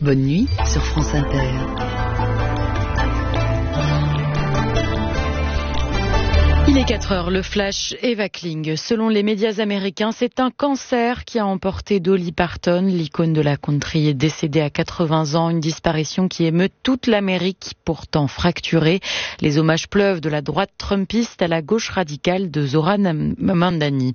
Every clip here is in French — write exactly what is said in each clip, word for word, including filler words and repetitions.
Bonne nuit sur France Inter. Il est quatre heures, le flash Eva Kling. Selon les médias américains, c'est un cancer qui a emporté Dolly Parton. L'icône de la country est décédée à quatre-vingts ans, une disparition qui émeut toute l'Amérique, pourtant fracturée. Les hommages pleuvent de la droite trumpiste à la gauche radicale de Zohran Mamdani.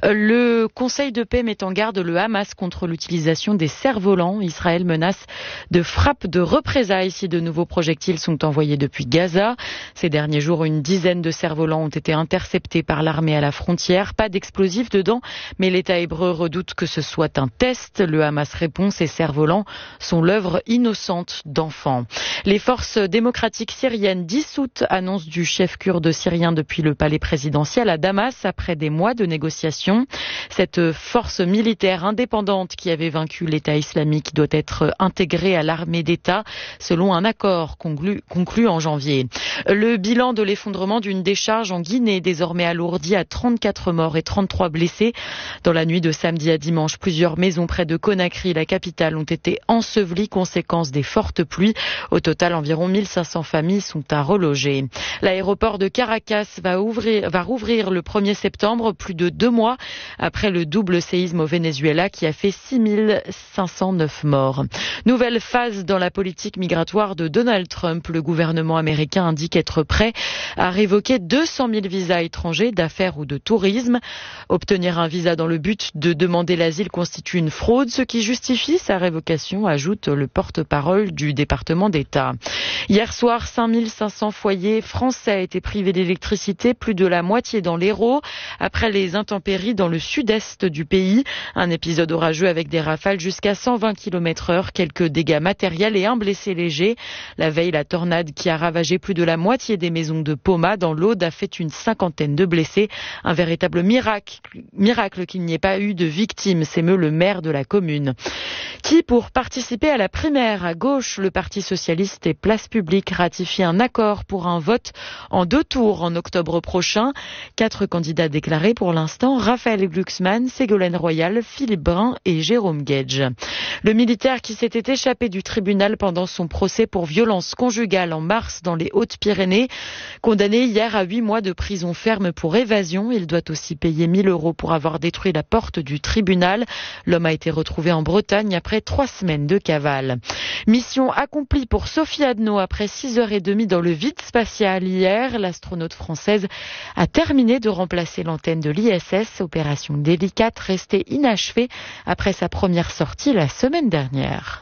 Le Conseil de paix met en garde le Hamas contre l'utilisation des cerfs-volants. Israël menace de frappes de représailles si de nouveaux projectiles sont envoyés depuis Gaza. Ces derniers jours, une dizaine de cerfs-volants ont été interceptés par l'armée à la frontière. Pas d'explosifs dedans, mais l'État hébreu redoute que ce soit un test. Le Hamas répond, ces cerfs-volants sont l'œuvre innocente d'enfants. Les forces démocratiques syriennes dissoutes, annonce du chef kurde syrien depuis le palais présidentiel à Damas après des mois de négociations. Cette force militaire indépendante qui avait vaincu l'État islamique doit être intégrée à l'armée d'État selon un accord conclu, conclu en janvier. Le bilan de l'effondrement d'une décharge en Guinée, désormais alourdi à trente-quatre morts et trente-trois blessés. Dans la nuit de samedi à dimanche, plusieurs maisons près de Conakry, la capitale, ont été ensevelies, conséquence des fortes pluies. Au total, environ mille cinq cents familles sont à reloger. L'aéroport de Caracas va ouvrir, va rouvrir le premier septembre, plus de deux mois après le double séisme au Venezuela qui a fait six mille cinq cent neuf morts. Nouvelle phase dans la politique migratoire de Donald Trump. Le gouvernement américain indique être prêt à révoquer deux cent mille visas étrangers d'affaires ou de tourisme. Obtenir un visa dans le but de demander l'asile constitue une fraude, ce qui justifie sa révocation, ajoute le porte-parole du département d'État. Hier soir, cinq mille cinq cents foyers français étaient privés d'électricité, plus de la moitié dans l'Hérault, après les intempéries dans le sud-est du pays. Un épisode orageux avec des rafales jusqu'à cent vingt kilomètres heure, quelques dégâts matériels et un blessé léger. La veille, la tornade qui a ravagé plus de la moitié des maisons de Poma dans l'Aude a fait une cinquantaine de blessés. Un véritable miracle, miracle qu'il n'y ait pas eu de victimes, s'émeut le maire de la commune. Qui, pour participer à la primaire à gauche, le Parti socialiste et Place publique ratifie un accord pour un vote en deux tours en octobre prochain. Quatre candidats déclarés pour l'instant, Raphaël Glucksmann, Ségolène Royal, Philippe Brun et Jérôme Gage. Le militaire qui s'était échappé du tribunal pendant son procès pour violence conjugale en mars dans les Hautes-Pyrénées, condamné hier à huit mois de prison ferme pour évasion. Il doit aussi payer mille euros pour avoir détruit la porte du tribunal. L'homme a été retrouvé en Bretagne après trois semaines de cavale. Mission accomplie pour Sophie Adno après six heures trente dans le vide spatial hier. L'astronaute française a terminé de remplacer l'antenne de l'I S S. Opération délicate restée inachevée après sa première sortie la semaine dernière.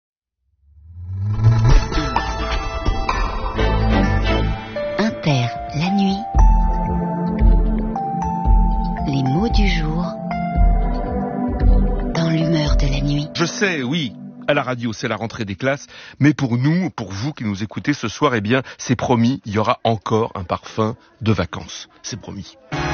Inter, la nuit. Les mots du jour dans l'humeur de la nuit. Je sais, oui, à la radio, c'est la rentrée des classes, mais pour nous, pour vous qui nous écoutez ce soir, eh bien, c'est promis, il y aura encore un parfum de vacances. C'est promis.